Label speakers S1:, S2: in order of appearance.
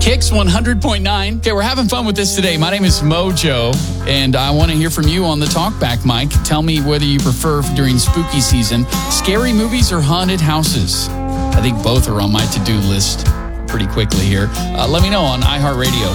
S1: Kicks 100.9. Okay, we're having fun with this today. My name is Mojo, and I want to hear from you on the talkback mic. Tell me whether you prefer during spooky season scary movies or haunted houses. I think both are on my to-do list pretty quickly here. Let me know on iHeartRadio.